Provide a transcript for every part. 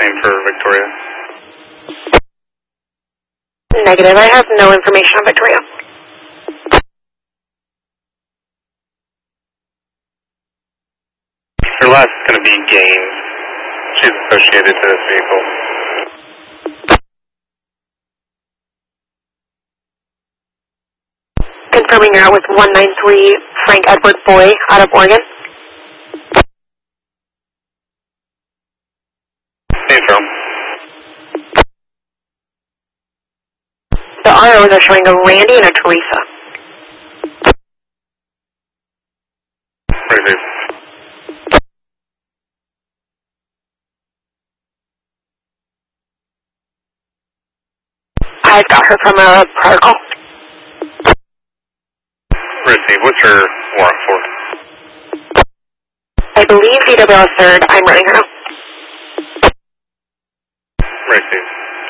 name for Victoria? Negative. I have no information on Victoria. Her last is going to be Gaines. She's associated to this vehicle. Confirming you're out with 193 Frank Edward Boy out of Oregon. Intro. The ROs are showing a Randy and a Teresa. Receive. I've got her from a prior call. Receive. What's her warrant for? I believe VWL 3rd. I'm running her now. Receive.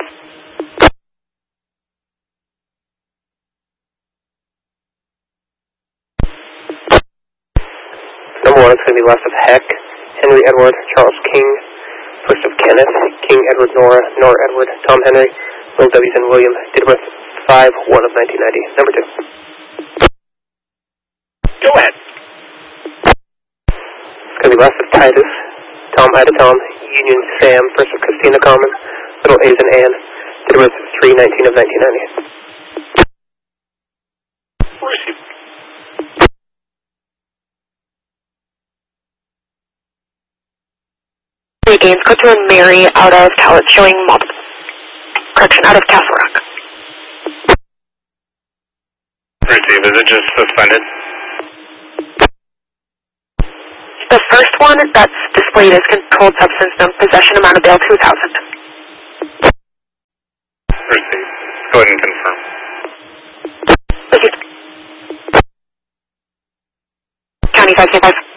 Number 1 is going to be left of Heck, Henry Edward, Charles King, first of Kenneth, King Edward Nora, Nora Edward, Tom Henry, Will W. and William, date of birth 5/1 of 1990. Number 2. Go ahead. It's going to be left of Titus, Tom Ida Tom, Union Sam, first of Christina Common, middle A's and Ann, date of birth 3/19 of 1990. Receive. Gaines, go to a Mary out of Talbot, showing multiple. Correction, out of Castle Rock. Receive. Is it just suspended? The first one that's displayed as controlled substance, no possession, amount of bail 2,000. Receive. Go ahead and confirm. Received. County 5K5.